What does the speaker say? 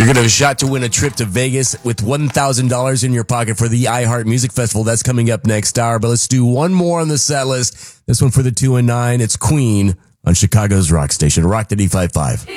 going to have a shot to win a trip to Vegas with $1,000 in your pocket for the iHeart Music Festival. That's coming up next hour. But let's do one more on the set list. This one for the 2 and 9. It's Queen on Chicago's rock station, Rock 95.5.